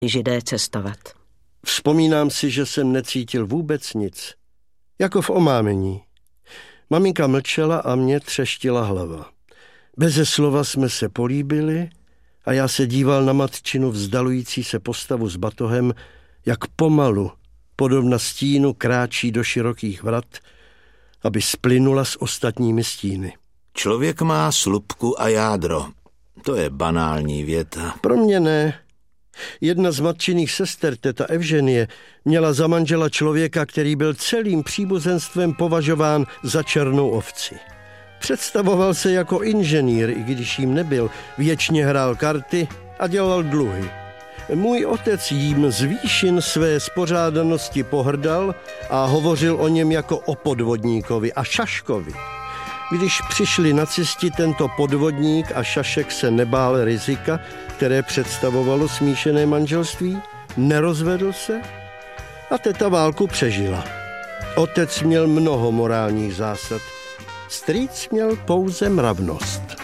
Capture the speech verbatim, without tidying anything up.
Židé cestovat. Vzpomínám si, že jsem necítil vůbec nic. Jako v omámení. Maminka mlčela a mě třeštila hlava. Beze slova jsme se políbili a já se díval na matčinu vzdalující se postavu s batohem, jak pomalu, podobna stínu, kráčí do širokých vrat, aby splynula s ostatními stíny. Člověk má slupku a jádro. To je banální věta. Pro mě ne. Jedna z matčiných sester, teta Evženie, měla za manžela člověka, který byl celým příbuzenstvem považován za černou ovci. Představoval se jako inženýr, i když jim nebyl, věčně hrál karty a dělal dluhy. Můj otec jím z výšin své spořádanosti pohrdal a hovořil o něm jako o podvodníkovi a šaškovi. Když přišli nacisti, tento podvodník a šašek se nebál rizika, které představovalo smíšené manželství, nerozvedl se a teta válku přežila. Otec měl mnoho morálních zásad, strýc měl pouze mravnost.